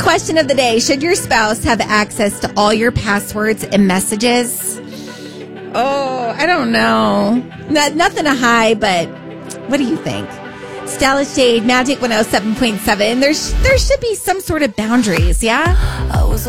Question of the day. Should your spouse have access to all your passwords and messages? Oh, I don't know. Nothing to hide, but what do you think? Stylish Jade, Magic 107.7. There should be some sort of boundaries, yeah?